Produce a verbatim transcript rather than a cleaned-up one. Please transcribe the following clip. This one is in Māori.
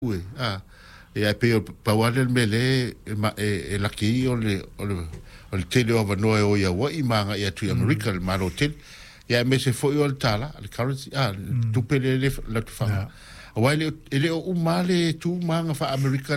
ue a e ai pe pa wale mele e ma e la ki o le o le o le tele o no e o ia wa i manga ia tu America le maro tel ia me se foi o tala le currency a tu pele le la tu fa wa le ele o male tu manga fa America